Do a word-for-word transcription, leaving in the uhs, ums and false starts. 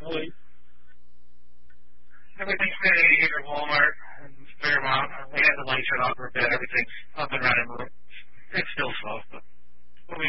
Really? Everything's good here at Walmart and Fairmount. We had the lights shut off for a bit